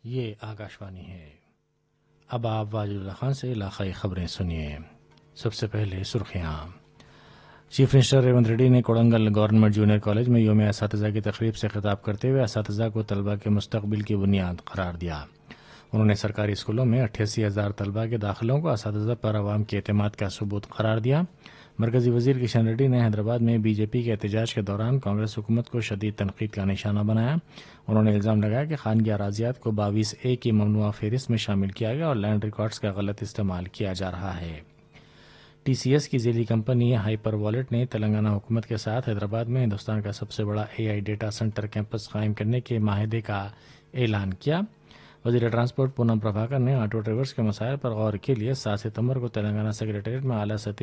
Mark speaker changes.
Speaker 1: ये आकाशवाणी है। अब आप वाजिदुल्लाह खान से इलाकाई खबरें सुनिए। सबसे पहले सुर्खियां। चीफ मिनिस्टर रेवंत रेड्डी ने कोडंगल गवर्नमेंट जूनियर कॉलेज में योम असातिज़ा की तकरीब से खिताब करते हुए असातिज़ा को तलबा के मुस्तकबिल की बुनियाद करार दिया। उन्होंने सरकारी स्कूलों में 88,000 तलबा के दाखिलों को असातिज़ा पर अवाम के एतमाद का सबूत करार दिया। मरकजी वजीर किशन रेड्डी ने हैदराबाद में बीजेपी के एहतजाज के दौरान कांग्रेस हुकूमत को शदीद तनकीद का निशाना बनाया। उन्होंने इल्ज़ाम लगाया कि खानगी अराजियात को 22A की ममनुआ फहरिस्त में शामिल किया गया और लैंड रिकॉर्ड्स का गलत इस्तेमाल किया जा रहा है। TCS की जेली कंपनी हाइपर वॉलेट ने तेलंगाना हुकूमत के साथ हैदराबाद में हिंदुस्तान का सबसे बड़ा AI डेटा सेंटर कैंपस कायम करने के माहिदे का ऐलान किया। वजीर ट्रांसपोर्ट पूनम प्रभाकर ने ऑटो ड्राइवर्स के मसाइल पर गौर के लिए 7 सितंबर को तेलंगाना सेक्रेटेरिएट में आला सतही